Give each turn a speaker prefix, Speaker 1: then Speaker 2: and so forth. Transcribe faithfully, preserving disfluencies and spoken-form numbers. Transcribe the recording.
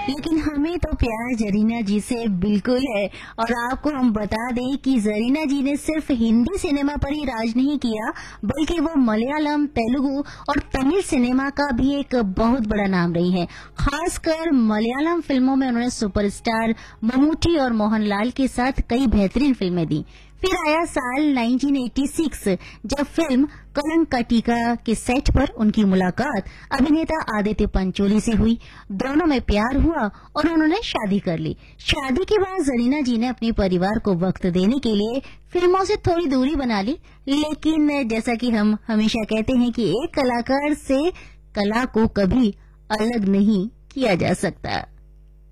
Speaker 1: लेकिन हमें तो प्यार जरीना जी से बिल्कुल है। और आपको हम बता दें कि जरीना जी ने सिर्फ हिंदी सिनेमा पर ही राज नहीं किया, बल्कि वो मलयालम, तेलुगु और तमिल सिनेमा का भी एक बहुत बड़ा नाम रही है। खासकर मलयालम फिल्मों में उन्होंने सुपरस्टार ममूटी और मोहनलाल के साथ कई बेहतरीन फिल्में दी। फिर आया साल उन्नीस सौ छियासी, जब फिल्म कलंकटिका के सेट पर उनकी मुलाकात अभिनेता आदित्य पंचोली से हुई। दोनों में प्यार हुआ और उन्होंने शादी कर ली। शादी के बाद जरीना जी ने अपने परिवार को वक्त देने के लिए फिल्मों से थोड़ी दूरी बना ली, लेकिन जैसा कि हम हमेशा कहते हैं कि एक कलाकार से कला को कभी अलग नहीं किया जा सकता।